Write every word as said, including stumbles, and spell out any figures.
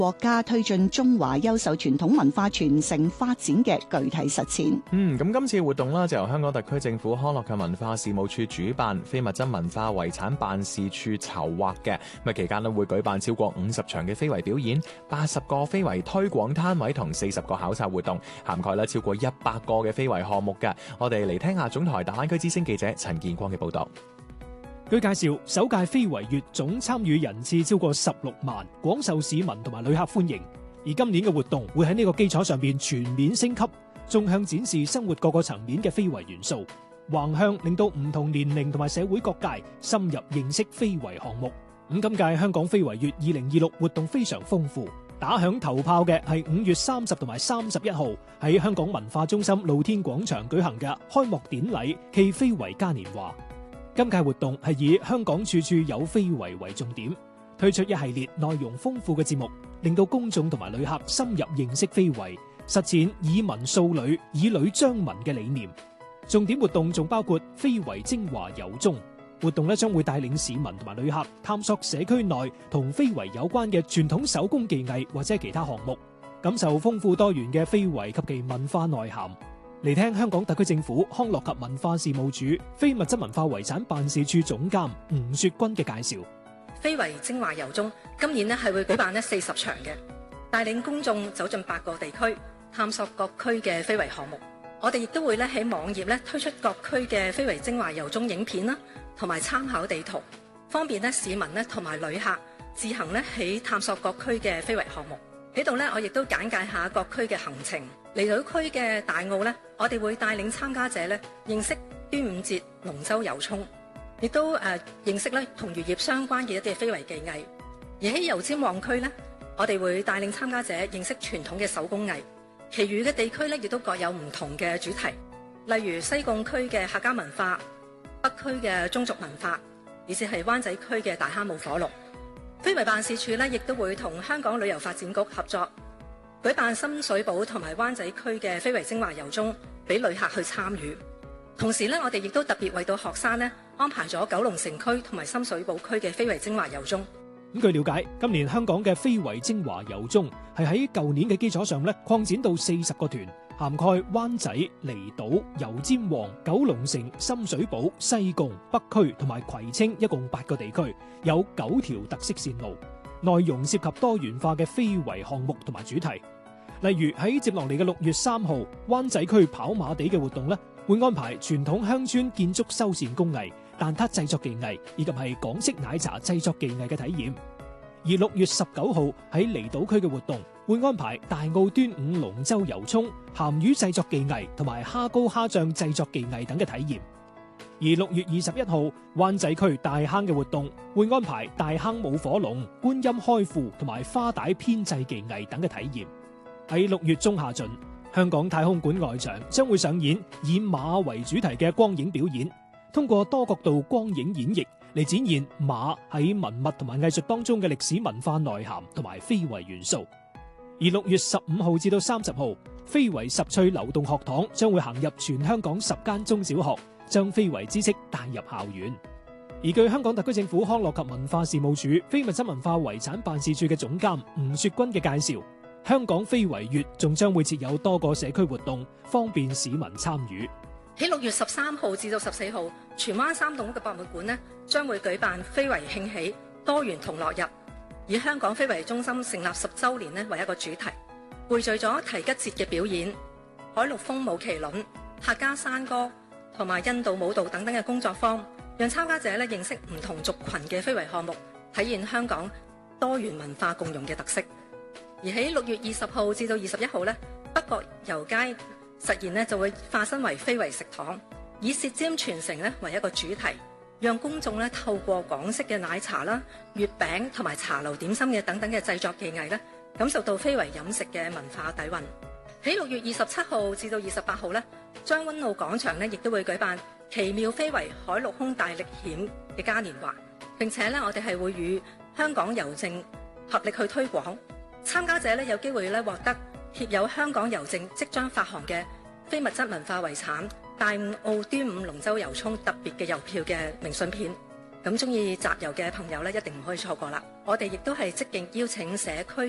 國家推進中華優秀傳統文化傳承發展嘅具體實踐。 嗯，咁今次活動啦就由香港特區政府康樂及文化事務處主辦，非物質文化遺產辦事處籌劃嘅。咁期間咧會舉辦超過五十場嘅非遺表演，八十個非遺推廣攤位同四十個考察活動，涵蓋咧超過一百個嘅非遺項目嘅。我哋嚟聽下總台大灣區之聲記者陳建光嘅報道。 據介紹，首屆非遺月總參與人次超過十六萬，廣受市民同埋旅客歡迎。而今年嘅活動會喺呢個基礎上邊全面升級，縱向展示生活各個層面嘅非遺元素，橫向令到唔同年齡同埋社會各界深入認識非遺項目。咁今屆香港非遺月二零二六活動非常豐富，打響頭炮嘅係五月三十同埋三十一號喺香港文化中心露天廣場舉行嘅開幕典禮暨非遺嘉年華。今屆活動係以香港處處有非遺為重點，推出一系列內容豐富嘅節目，令到公眾同埋旅客深入認識非遺，實踐以文塑旅、以旅彰文嘅理念。重點活動仲包括非遺精華遊蹤活動咧，將會帶領市民同埋旅客探索社區內同非遺有關嘅傳統手工技藝或者其他項目，感受豐富多元嘅非遺及其文化內涵。嚟聽香港特區政府康樂及文化事務署非物質文化遺產辦事處總監吳雪君嘅介紹。 非遺精華遊蹤今年咧係會舉辦咧四十場嘅，帶領公眾走進八個地區，探索各區嘅非遺項目。我哋亦都會咧喺網頁咧推出各區嘅非遺精華遊蹤影片啦，同埋參考地圖，方便咧市民咧同埋旅客自行咧喺探索各區嘅非遺項目。喺度咧，我亦都簡介下各區嘅行程。離島區嘅大澳咧，我哋會帶領參加者咧認識端午節龍舟遊涌，亦都誒、呃、認識咧同漁業相關嘅一啲非遺技藝。而喺油尖旺區咧，我哋會帶領參加者認識傳統嘅手工藝。其餘嘅地區咧，亦都各有唔同嘅主題，例如西貢區嘅客家文化、北區嘅宗族文化，以至係灣仔區嘅大坑舞火龍。非遺辦事處咧，亦都會同香港旅遊發展局合作，舉辦深水埗同埋灣仔區嘅非遺精華遊蹤，俾旅客去參與。同時咧，我哋亦都特別為到學生咧安排咗九龍城區同埋深水埗區嘅非遺精華遊蹤。 咁據了解，今年香港嘅非遺精華遊蹤係喺舊年嘅基礎上咧擴展到四十個團，涵蓋灣仔、離島、油尖旺、九龍城、深水埗、西貢、北區同埋葵青，一共八個地區，有九條特色線路，內容涉及多元化嘅非遺項目同埋主題。例如喺接落嚟嘅六月三號，灣仔區跑馬地嘅活動咧，會安排傳統鄉村建築修繕工藝、蛋撻製作技藝以及係港式奶茶製作技藝嘅體驗。而六月十九號喺離島區嘅活動會安排大澳端午龍舟遊涌、鹹魚製作技藝同埋蝦膏蝦醬製作技藝等嘅體驗。而六月二十一號灣仔區大坑嘅活動會安排大坑舞火龍、觀音開庫同埋花帶編製技藝等嘅體驗。喺六月中下旬，香港太空館外牆將會上演以馬為主題嘅光影表演，通過多角度光影演繹嚟展現馬喺文物同埋藝術當中嘅歷史文化內涵同埋非遺元素。而六月十五號至到三十號，非遺十趣流動學堂將會行入全香港十間中小學，將非遺知識帶入校園。而據香港特區政府康樂及文化事務署非物質文化遺產辦事處嘅總監吳雪君嘅介紹，香港非遺月仲將會設有多個社區活動，方便市民參與。 喺六月十三號至到十四號，荃灣三棟屋嘅博物館呢將會舉辦非遺慶喜多元同樂日，以香港非遺中心成立十週年呢為一個主題，匯聚咗提吉節嘅表演、海陸豐舞麒麟、客家山歌同埋印度舞蹈等等嘅工作坊，讓參加者咧認識唔同族群嘅非遺項目，體現香港多元文化共融嘅特色。而喺六月二十號至到二十一號咧，北角油街實現咧就會化身為非遺食堂，以舌尖傳承咧為一個主題，讓公眾咧透過港式嘅奶茶啦、月餅同埋茶樓點心嘅等等嘅製作技藝咧，感受到非遺飲食嘅文化底蘊。喺六月二十七號至到二十八號咧，將軍澳廣場咧亦都會舉辦奇妙非遺海陸空大歷險嘅嘉年華，並且咧我哋係會與香港郵政合力去推廣。參加者咧有機會咧獲得貼有香港郵政即將發行嘅非物質文化遺產大澳端午龍舟遊涌特別嘅郵票嘅明信片。咁中意集郵嘅朋友咧一定唔可以錯過啦！我哋亦都係積極邀請社區